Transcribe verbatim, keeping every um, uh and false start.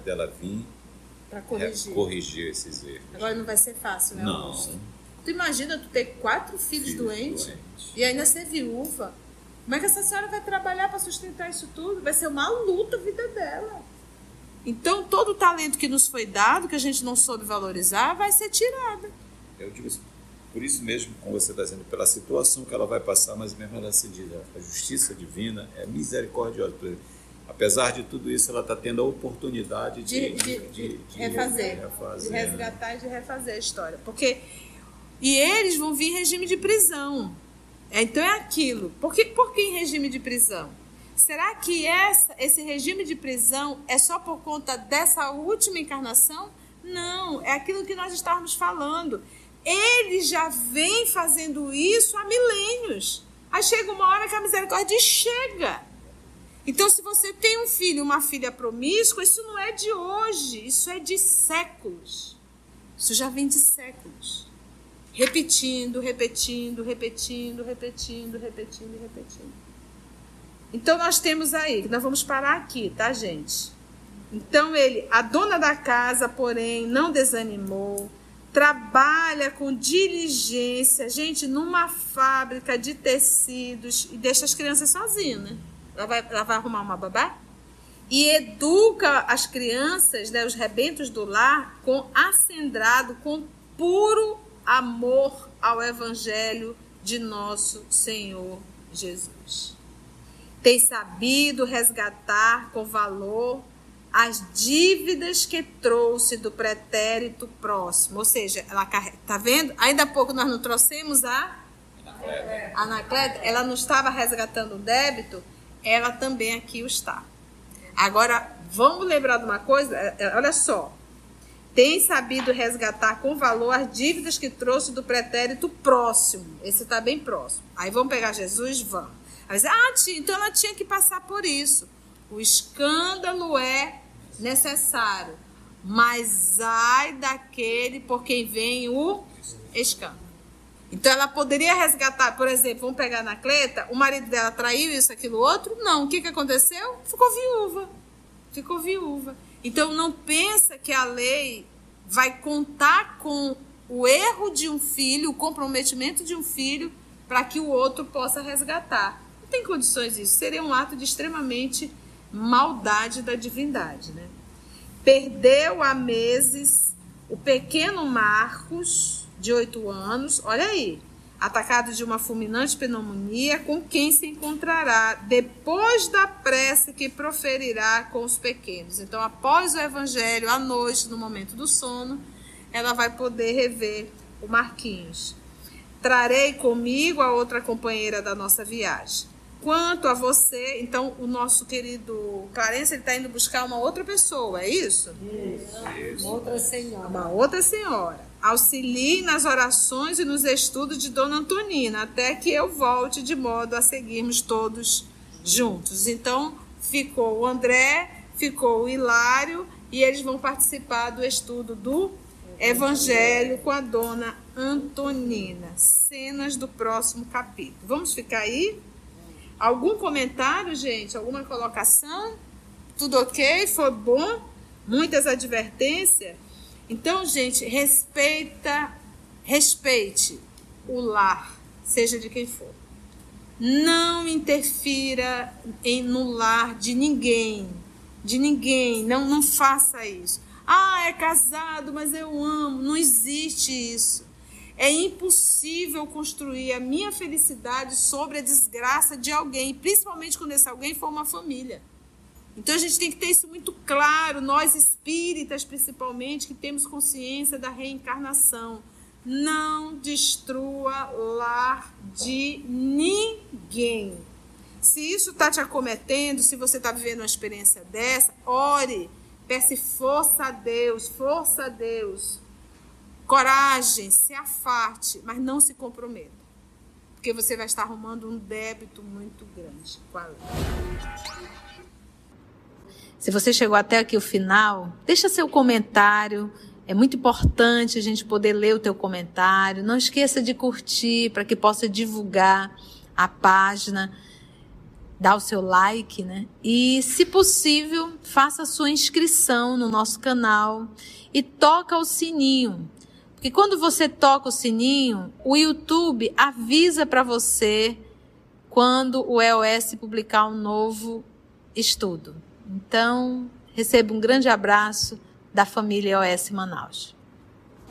dela vir para corrigir. É, corrigir esses erros. Agora não vai ser fácil, né, Não. Augusto? Tu imagina tu ter quatro filhos, filhos doentes, doentes e ainda ser viúva. Como é que essa senhora vai trabalhar para sustentar isso tudo? Vai ser uma luta a vida dela. Então, todo o talento que nos foi dado, que a gente não soube valorizar, vai ser tirado. Eu digo isso, por isso mesmo, como você está dizendo, pela situação que ela vai passar, mas mesmo ela se diz, a justiça divina é misericordiosa. Apesar de tudo isso, ela está tendo a oportunidade de, de, de, de, de refazer, de, refazer, de resgatar né? e de refazer a história. Porque, e eles vão vir em regime de prisão. Então é aquilo. Por que, por que em regime de prisão? Será que essa, esse regime de prisão é só por conta dessa última encarnação? Não, é aquilo que nós estávamos falando. Ele já vem fazendo isso há milênios. Aí chega uma hora que a misericórdia chega. Então, se você tem um filho e uma filha promíscua, isso não é de hoje, isso é de séculos. Isso já vem de séculos. Repetindo, repetindo, repetindo, repetindo, repetindo e repetindo. Então, nós temos aí, nós vamos parar aqui, tá, gente? Então, ele, a dona da casa, porém, não desanimou, trabalha com diligência, gente, numa fábrica de tecidos e deixa as crianças sozinhas, né? Ela vai, ela vai arrumar uma babá? E educa as crianças, né, os rebentos do lar, com acendrado, com puro amor ao Evangelho de nosso Senhor Jesus. Tem sabido resgatar com valor as dívidas que trouxe do pretérito próximo. Ou seja, ela tá vendo? Ainda há pouco nós não trouxemos a Anacleta. Ela não estava resgatando o débito, ela também aqui o está. Agora, vamos lembrar de uma coisa? Olha só. Tem sabido resgatar com valor as dívidas que trouxe do pretérito próximo. Esse está bem próximo. Aí vamos pegar Jesus? Vamos. Aí dizer, ah, tia, então ela tinha que passar por isso. O escândalo é necessário, mas ai daquele por quem vem o escândalo. Então ela poderia resgatar, por exemplo, vamos pegar a Anacleta, o marido dela traiu isso, aquilo, outro? Não. O que, que aconteceu? Ficou viúva. Ficou viúva. Então não pensa que a lei vai contar com o erro de um filho, o comprometimento de um filho, para que o outro possa resgatar. Não tem condições disso. Seria um ato de extremamente maldade da divindade, né? Perdeu há meses o pequeno Marcos, de oito anos, olha aí, atacado de uma fulminante pneumonia, com quem se encontrará depois da prece que proferirá com os pequenos. Então, após o evangelho, à noite, no momento do sono, ela vai poder rever o Marquinhos. Trarei comigo a outra companheira da nossa viagem. Quanto a você, então, o nosso querido Clarence, ele está indo buscar uma outra pessoa, é isso? Isso. Outra senhora. Uma outra senhora. Auxilie nas orações e nos estudos de Dona Antonina, até que eu volte, de modo a seguirmos todos juntos. Então, ficou o André, ficou o Hilário, e eles vão participar do estudo do Evangelho com a Dona Antonina. Cenas do próximo capítulo. Vamos ficar aí? Algum comentário, gente? Alguma colocação? Tudo ok? Foi bom? Muitas advertências? Então, gente, respeita, respeite o lar, seja de quem for. Não interfira em, no lar de ninguém, de ninguém, não, não faça isso. Ah, é casado, mas eu amo. Não existe isso. É impossível construir a minha felicidade sobre a desgraça de alguém, principalmente quando esse alguém for uma família. Então a gente tem que ter isso muito claro, nós espíritas principalmente, que temos consciência da reencarnação. Não destrua lar de ninguém. Se isso está te acometendo, se você está vivendo uma experiência dessa, ore, peça força a Deus, força a Deus. Coragem, se afaste, mas não se comprometa. Porque você vai estar arrumando um débito muito grande com a lei. Se você chegou até aqui o final, deixa seu comentário. É muito importante a gente poder ler o teu comentário. Não esqueça de curtir para que possa divulgar a página. dá o seu like, né? E, se possível, faça a sua inscrição no nosso canal e toca o sininho. Porque quando você toca o sininho, o YouTube avisa para você quando o E O S publicar um novo estudo. Então, receba um grande abraço da família E O S Manaus.